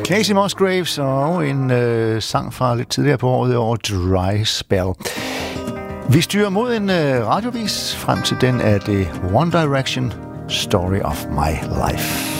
Casey Musgraves og en sang fra lidt tidligere på året over Dry Spell. Vi styrer mod en radiovis. Frem til den er det One Direction, Story of My Life.